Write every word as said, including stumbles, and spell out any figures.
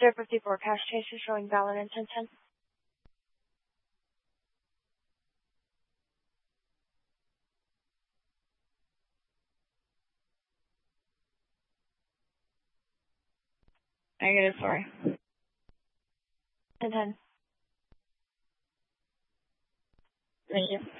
zero fifty-four cash chaser showing valid in ten ten. Negative, sorry. ten ten. Thank you.